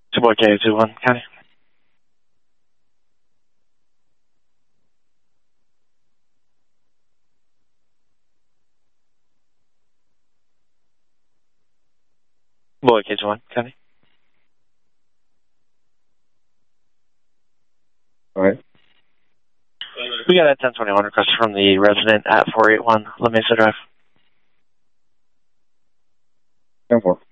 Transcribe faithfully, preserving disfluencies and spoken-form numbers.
Two boy K two one County. Boy K two one County. All right. We got a ten twenty-one request from the resident at four eight one La Mesa Drive. ten four.